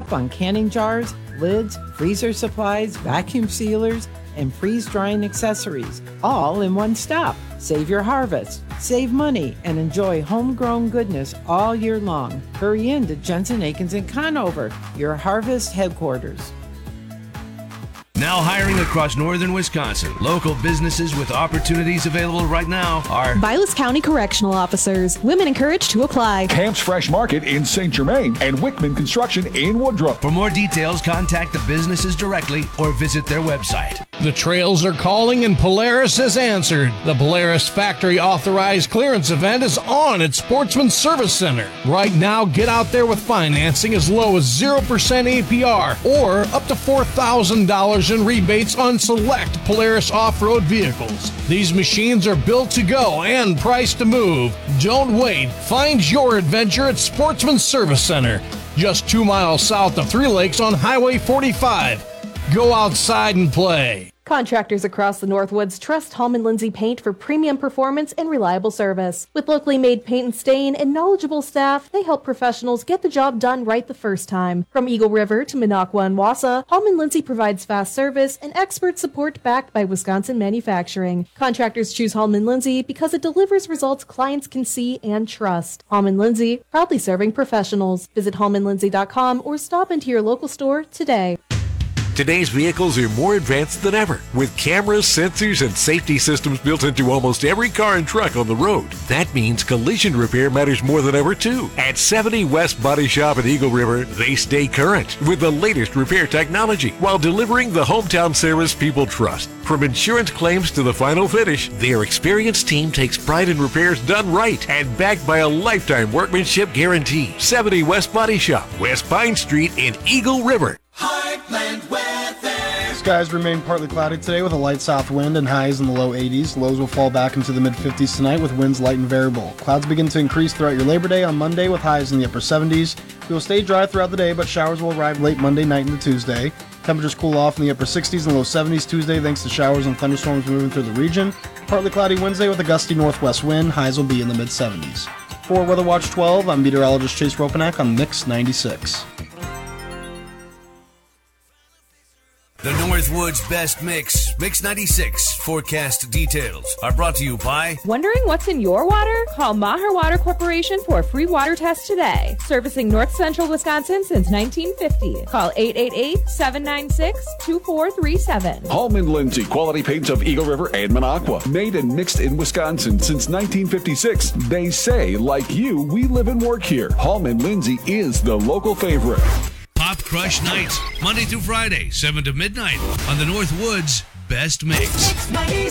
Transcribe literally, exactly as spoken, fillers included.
up on canning jars, lids, freezer supplies, vacuum sealers, and freeze-drying accessories, all in one stop. Save your harvest, save money, and enjoy homegrown goodness all year long. Hurry in to Jensen Akins and Conover, your harvest headquarters. Now hiring across northern Wisconsin. Local businesses with opportunities available right now are Vilas County Correctional Officers. Women encouraged to apply. Camp's Fresh Market in Saint Germain and Wickman Construction in Woodruff. For more details, contact the businesses directly or visit their website. The trails are calling and Polaris has answered. The Polaris Factory Authorized Clearance event is on at Sportsman Service Center. Right now, get out there with financing as low as zero percent A P R or up to four thousand dollars in rebates on select Polaris off-road vehicles. These machines are built to go and priced to move. Don't wait. Find your adventure at Sportsman Service Center, just two miles south of Three Lakes on Highway forty-five. Go outside and play. Contractors across the Northwoods trust Hallman Lindsay Paint for premium performance and reliable service. With locally made paint and stain and knowledgeable staff, they help professionals get the job done right the first time. From Eagle River to Minocqua and Wausau, Hallman Lindsay provides fast service and expert support backed by Wisconsin manufacturing. Contractors choose Hallman Lindsay because it delivers results clients can see and trust. Hallman Lindsay, proudly serving professionals. Visit hallman lindsay dot com or stop into your local store today. Today's vehicles are more advanced than ever, with cameras, sensors, and safety systems built into almost every car and truck on the road. That means collision repair matters more than ever, too. At seventy West Body Shop at Eagle River, they stay current with the latest repair technology while delivering the hometown service people trust. From insurance claims to the final finish, their experienced team takes pride in repairs done right and backed by a lifetime workmanship guarantee. seventy West Body Shop, West Pine Street in Eagle River. Heartland weather. Skies remain partly cloudy today with a light south wind and highs in the low eighties. Lows will fall back into the mid fifties tonight with winds light and variable. Clouds begin to increase throughout your Labor Day on Monday with highs in the upper seventies. We will stay dry throughout the day, but showers will arrive late Monday night into Tuesday. Temperatures cool off in the upper sixties and low seventies Tuesday thanks to showers and thunderstorms moving through the region. Partly cloudy Wednesday with a gusty northwest wind. Highs will be in the mid seventies. For Weather Watch twelve, I'm meteorologist Chase Ropanak on Mix ninety-six. The Northwoods Best Mix, Mix ninety-six forecast details are brought to you by... Wondering what's in your water? Call Maher Water Corporation for a free water test today. Servicing North Central Wisconsin since nineteen fifty. Call eight eight eight, seven nine six, two four three seven. Hallman Lindsay, quality paints of Eagle River and Minocqua. Made and mixed in Wisconsin since nineteen fifty-six. They say, like you, we live and work here. Hallman Lindsay is the local favorite. Pop Crush Nights, Monday through Friday, seven to midnight on the Northwoods Best Mix.